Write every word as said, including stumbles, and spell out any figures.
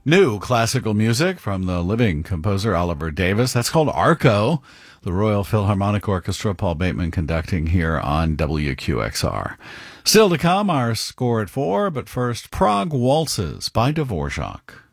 New classical music from the living composer Oliver Davis. That's called Arco, the Royal Philharmonic Orchestra, Paul Bateman conducting here on W Q X R. Still to come, our score at four, but first, Prague Waltzes by Dvorak.